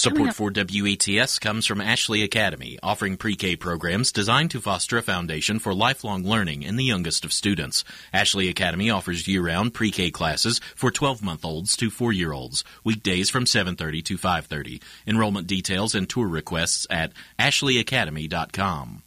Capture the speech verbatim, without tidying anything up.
Support for W E T S comes from Ashley Academy, offering pre-K programs designed to foster a foundation for lifelong learning in the youngest of students. Ashley Academy offers year-round pre-K classes for twelve-month-olds to four-year-olds, weekdays from seven thirty to five thirty. Enrollment details and tour requests at ashley academy dot com.